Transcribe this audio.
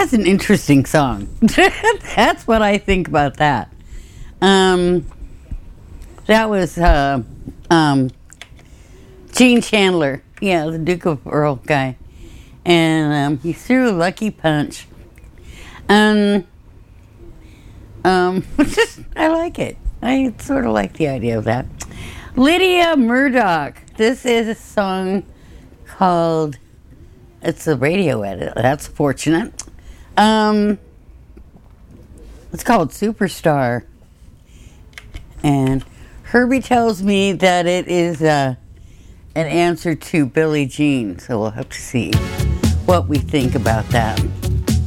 That's an interesting song. That's what I think about that. That was Gene Chandler. Yeah, the Duke of Earl guy. And he threw a lucky punch. I like it. I sort of like the idea of that. Lydia Murdoch. This is a song called, it's a radio edit. That's fortunate. It's called Superstar. And Herbie tells me that it is an answer to Billie Jean. So we'll have to see what we think about that.